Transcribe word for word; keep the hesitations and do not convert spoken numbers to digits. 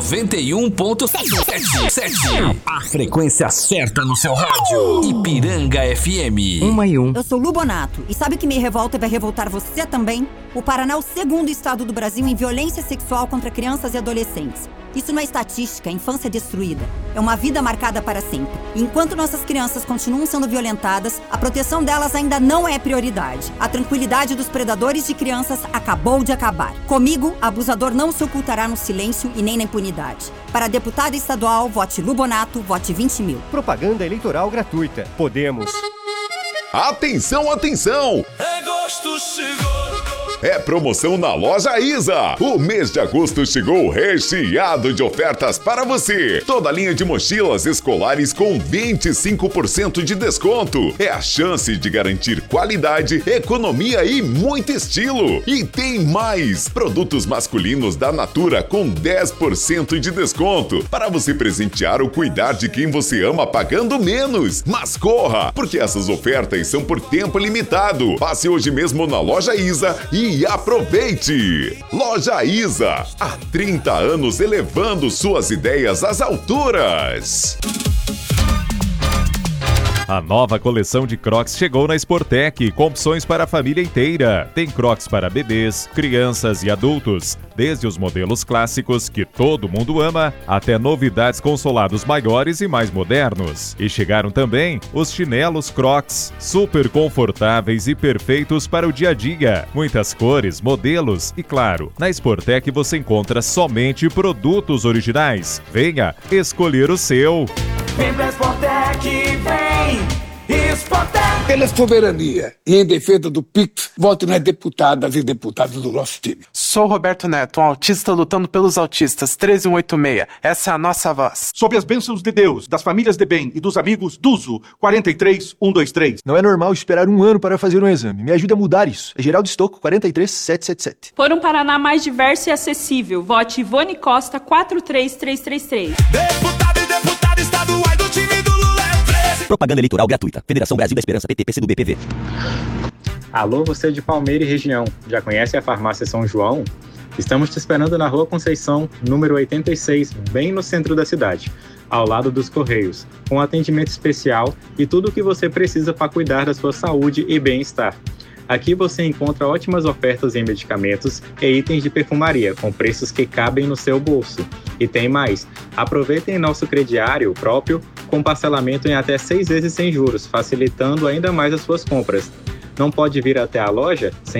noventa e um ponto sete. A frequência certa no seu rádio. Ipiranga F M. Uma e um. Eu sou Lu Bonato. E sabe o que me revolta e vai revoltar você também? O Paraná é o segundo estado do Brasil em violência sexual contra crianças e adolescentes. Isso não é estatística, é infância destruída. É uma vida marcada para sempre. E enquanto nossas crianças continuam sendo violentadas, a proteção delas ainda não é prioridade. A tranquilidade dos predadores de crianças acabou de acabar. Comigo, abusador não se ocultará no silêncio e nem na impunidade. Para deputada estadual, vote Lu Bonato, vote vinte mil. Propaganda eleitoral gratuita. Podemos. Atenção, atenção! Agosto chegou. É promoção na Loja Isa. O mês de agosto chegou recheado de ofertas para você. Toda linha de mochilas escolares com vinte e cinco por cento de desconto. É a chance de garantir qualidade, economia e muito estilo. E tem mais! Produtos masculinos da Natura com dez por cento de desconto. Para você presentear ou cuidar de quem você ama pagando menos. Mas corra, porque essas ofertas são por tempo limitado. Passe hoje mesmo na Loja Isa e E aproveite! Loja Isa, há trinta anos elevando suas ideias às alturas. A nova coleção de Crocs chegou na Sportec, com opções para a família inteira. Tem Crocs para bebês, crianças e adultos, desde os modelos clássicos que todo mundo ama, até novidades com solados maiores e mais modernos. E chegaram também os chinelos Crocs, super confortáveis e perfeitos para o dia a dia. Muitas cores, modelos e, claro, na Sportec você encontra somente produtos originais. Venha escolher o seu. Vem pra Sportec, vem! Sportec! Pela soberania e em defesa do Pix, voto nas deputadas e deputados do nosso time. Sou Roberto Neto, um autista lutando pelos autistas, treze mil cento e oitenta e seis. Essa é a nossa voz. Sob as bênçãos de Deus, das famílias de bem e dos amigos, Duzo, quatro três um dois três. Não é normal esperar um ano para fazer um exame. Me ajude a mudar isso. É Geraldo Stocco, quatro três sete sete sete. Por um Paraná mais diverso e acessível, vote Ivone Costa, quatro três três três três. Deputado e deputada estaduais do time do Lula é treze. Propaganda eleitoral gratuita. Federação Brasil da Esperança, P T, P C do B, P V. Alô, você de Palmeira e região. Já conhece a farmácia São João? Estamos te esperando na Rua Conceição, número oitenta e seis, bem no centro da cidade, ao lado dos Correios, com atendimento especial e tudo o que você precisa para cuidar da sua saúde e bem-estar. Aqui você encontra ótimas ofertas em medicamentos e itens de perfumaria, com preços que cabem no seu bolso. E tem mais, aproveitem nosso crediário próprio, com parcelamento em até seis vezes sem juros, facilitando ainda mais as suas compras. Não pode vir até a loja sem